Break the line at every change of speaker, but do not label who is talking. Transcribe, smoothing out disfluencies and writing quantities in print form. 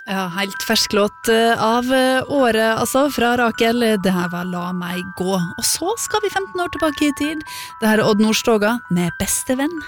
Ja, helt fersk låt av året, altså, fra Rakel. Det her var La meg gå. Og så skal vi 15 år tilbake i tid. Det her er Odd Nordstoga med Bestevenn.